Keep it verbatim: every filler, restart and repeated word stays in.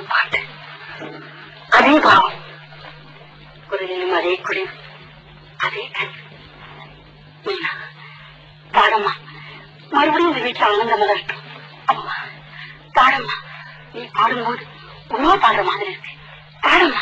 பாட்டு, அதே பாவம், குரலிலும் அதே குடிவு, அதே கண். மீனா பாடம்மா, மறுபடியும் இந்த வீட்டுல ஆனந்தமா இருக்கட்டும். அம்மா பாடம்மா, நீ பாடும்போது உண்மை பாடுற மாதிரி இருக்கு. பாடம்மா.